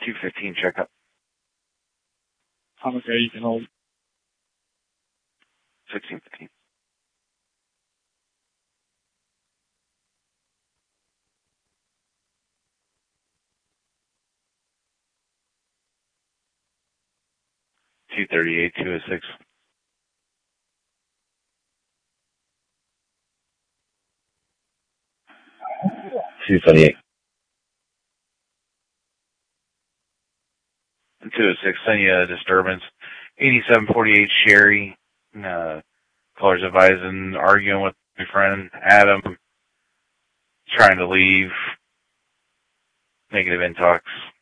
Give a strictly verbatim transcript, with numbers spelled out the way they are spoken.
two fifteen checkup. Okay, you can hold. sixteen fifteen. two thirty-eight, two oh six. two twenty-eight. two oh six, send you a disturbance. eighty-seven forty-eight Sherry. Uh, caller's advising, arguing with my friend Adam, trying to leave. Negative intox.